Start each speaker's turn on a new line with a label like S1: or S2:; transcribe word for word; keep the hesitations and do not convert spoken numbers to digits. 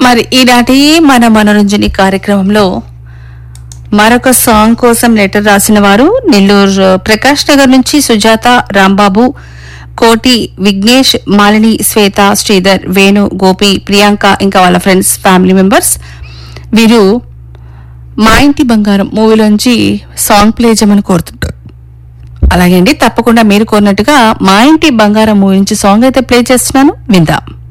S1: మరి ఈనాటి మన మనోరంజని కార్యక్రమంలో మరొక సాంగ్ కోసం లెటర్ రాసిన వారు నెల్లూరు ప్రకాష్ నగర్ నుంచి సుజాత, రాంబాబు, కోటి, విఘ్నేష్, మాలిని, శ్వేత, శ్రీధర్, వేణు, గోపి, ప్రియాంక, ఇంకా వాళ్ళ ఫ్రెండ్స్, ఫ్యామిలీ మెంబర్స్. వీరు మా ఇంటి బంగారం మూవీలోంచి సాంగ్ ప్లే చేయమని కోరుతుంటారు. అలాగే అండి, తప్పకుండా మీరు కోరినట్టుగా మా ఇంటి బంగారం మూవీ నుంచి సాంగ్ అయితే ప్లే చేస్తున్నాను, విందాం.